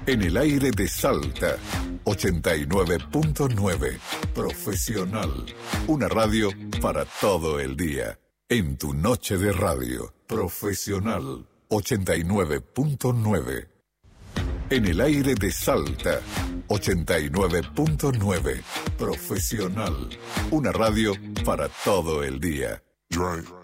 En el aire de Salta, 89.9. Profesional. Una radio para todo el día. En tu noche de radio. Profesional. 89.9. En el aire de Salta, 89.9. Profesional. Una radio para todo el día. Right.